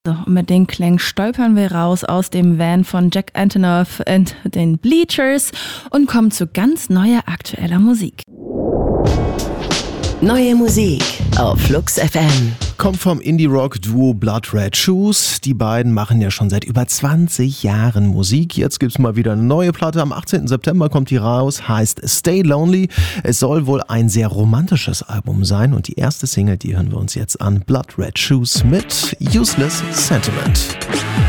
So, und mit den Klängen stolpern wir raus aus dem Van von Jack Antonoff und den Bleachers und kommen zu ganz neuer aktueller Musik. Neue Musik auf Flux FM. Kommt vom Indie-Rock-Duo Blood Red Shoes. Die beiden machen ja schon seit über 20 Jahren Musik. Jetzt gibt's mal wieder eine neue Platte. Am 18. September kommt die raus, heißt Stay Lonely. Es soll wohl ein sehr romantisches Album sein. Und die erste Single, die hören wir uns jetzt an. Blood Red Shoes mit Useless Sentiment.